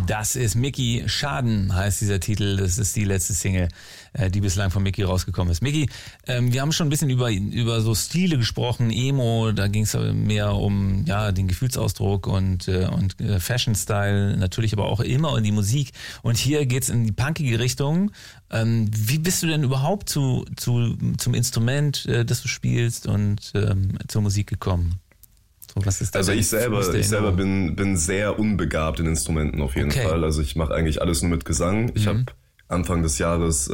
Das ist Micky Schaden, heißt dieser Titel. Das ist die letzte Single, die bislang von Micky rausgekommen ist. Micky, wir haben schon ein bisschen über so Stile gesprochen, Emo, da ging es mehr um den Gefühlsausdruck und Fashion-Style, natürlich aber auch immer um die Musik. Und hier geht's in die punkige Richtung. Wie bist du denn überhaupt zum Instrument, das du spielst und zur Musik gekommen? Was ist also ich selber bin sehr unbegabt in Instrumenten auf jeden Fall. Also ich mache eigentlich alles nur mit Gesang. Ich habe Anfang des Jahres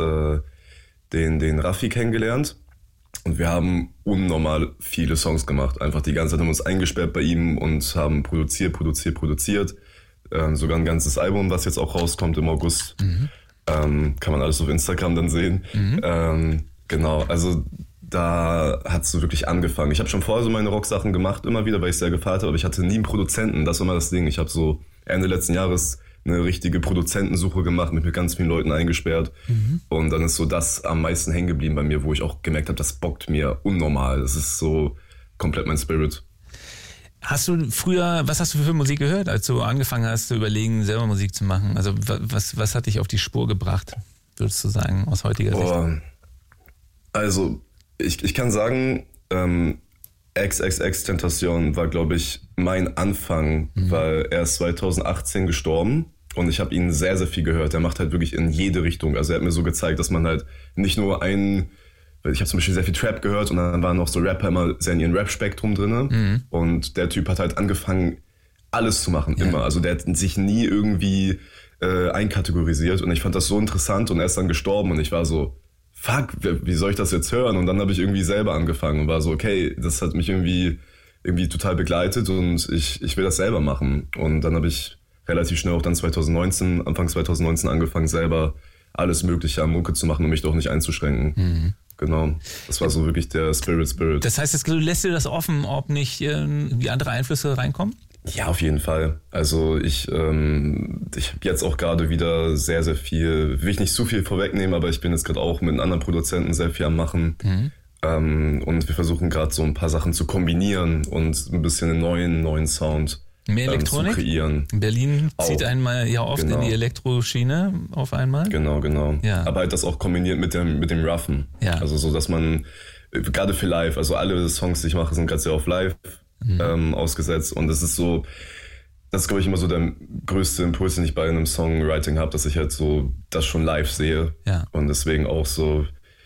den Raffi kennengelernt und wir haben unnormal viele Songs gemacht. Einfach die ganze Zeit haben wir uns eingesperrt bei ihm und haben produziert. Sogar ein ganzes Album, was jetzt auch rauskommt im August. Kann man alles auf Instagram dann sehen. Genau, also da hat es so wirklich angefangen. Ich habe schon vorher so meine Rocksachen gemacht, immer wieder, weil ich sehr gefeiert habe, aber ich hatte nie einen Produzenten. Das war mal das Ding. Ich habe so Ende letzten Jahres eine richtige Produzentensuche gemacht, mit ganz vielen Leuten eingesperrt. Und dann ist so das am meisten hängen geblieben bei mir, wo ich auch gemerkt habe, das bockt mir unnormal. Das ist so komplett mein Spirit. Was hast du für Musik gehört, als du angefangen hast zu überlegen, selber Musik zu machen? Also was hat dich auf die Spur gebracht, würdest du sagen, aus heutiger Sicht? Also ich kann sagen, XXXTentacion war, glaube ich, mein Anfang, weil er ist 2018 gestorben und ich habe ihn sehr, sehr viel gehört. Er macht halt wirklich in jede Richtung. Also er hat mir so gezeigt, dass man halt nicht nur ich habe zum Beispiel sehr viel Trap gehört und dann waren noch so Rapper immer sehr in ihrem Rap-Spektrum drin. Und der Typ hat halt angefangen, alles zu machen, immer. Also der hat sich nie irgendwie einkategorisiert und ich fand das so interessant und er ist dann gestorben und ich war so, fuck, wie soll ich das jetzt hören? Und dann habe ich irgendwie selber angefangen und war so, okay, das hat mich irgendwie total begleitet und ich will das selber machen. Und dann habe ich relativ schnell auch dann Anfang 2019 angefangen, selber alles Mögliche an Mucke zu machen, um mich doch nicht einzuschränken. Genau, das war so wirklich der Spirit. Das heißt, du lässt dir das offen, ob nicht irgendwie andere Einflüsse reinkommen? Ja, auf jeden Fall. Also ich habe jetzt auch gerade wieder sehr, sehr viel, will ich nicht zu viel vorwegnehmen, aber ich bin jetzt gerade auch mit anderen Produzenten sehr viel am Machen. Und wir versuchen gerade so ein paar Sachen zu kombinieren und ein bisschen einen neuen Sound mehr Elektronik zu kreieren. Berlin zieht einmal ja oft in die Elektroschiene auf einmal. Genau. Ja. Aber halt das auch kombiniert mit dem Roughen. Ja. Also so, dass man, gerade für live, also alle Songs, die ich mache, sind gerade sehr auf live ausgesetzt und das ist so, das ist, glaube ich, immer so der größte Impuls, den ich bei einem Songwriting habe, dass ich halt so das schon live sehe und deswegen auch so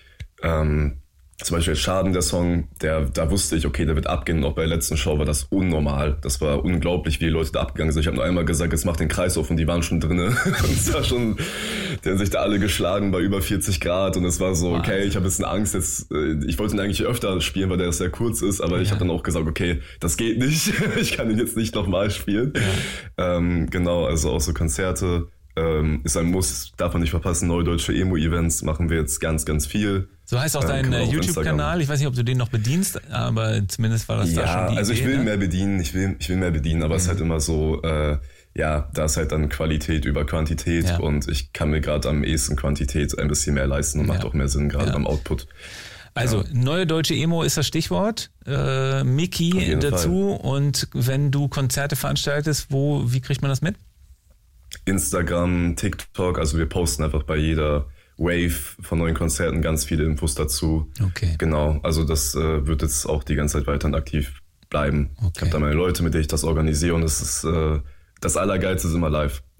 zum Beispiel Schaden, der Song, da wusste ich, okay, der wird abgehen. Und auch bei der letzten Show war das unnormal. Das war unglaublich, wie die Leute da abgegangen sind. Ich habe nur einmal gesagt, jetzt mach den Kreis auf und die waren schon drinne. Und es war schon, die haben sich da alle geschlagen bei über 40 Grad und es war so, okay, ich habe ein bisschen Angst jetzt. Ich wollte ihn eigentlich öfter spielen, weil der sehr kurz ist, aber ich habe dann auch gesagt, okay, das geht nicht. Ich kann ihn jetzt nicht nochmal spielen. Genau, also auch so Konzerte. Ist ein Muss, darf man nicht verpassen. Neue deutsche Emo-Events machen wir jetzt ganz, ganz viel. So heißt auch dein YouTube-Kanal. Ich weiß nicht, ob du den noch bedienst, aber zumindest war das da schon die Idee. Also ich will mehr bedienen, aber es ist halt immer so, da ist halt dann Qualität über Quantität und ich kann mir gerade am ehesten Quantität ein bisschen mehr leisten und macht auch mehr Sinn, gerade beim Output. Also, neue deutsche Emo ist das Stichwort. Micky dazu. Fall. Und wenn du Konzerte veranstaltest, wie kriegt man das mit? Instagram, TikTok, also wir posten einfach bei jeder Wave von neuen Konzerten ganz viele Infos dazu. Okay. Genau, also das wird jetzt auch die ganze Zeit weiterhin aktiv bleiben. Okay. Ich habe da meine Leute, mit denen ich das organisiere und das Allergeilste ist immer live.